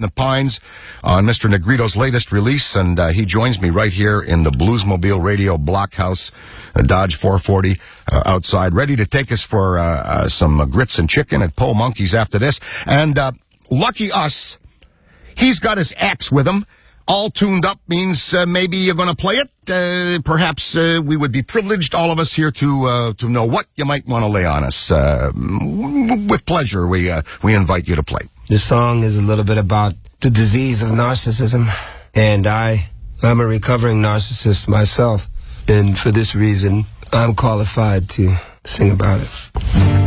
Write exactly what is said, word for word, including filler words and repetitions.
the Pines on Mister Negrito's latest release, and uh, he joins me right here in the Bluesmobile Radio Blockhouse, uh, Dodge four forty, uh, outside, ready to take us for uh, uh, some uh, grits and chicken at Pole Monkeys after this. And uh, lucky us, he's got his axe with him. All tuned up means uh, maybe you're going to play it. Uh, perhaps uh, we would be privileged, all of us here, to uh, to know what you might want to lay on us. Uh, with pleasure, we uh, we invite you to play. This song is a little bit about the disease of narcissism, and I, I'm a recovering narcissist myself, and for this reason, I'm qualified to sing about it.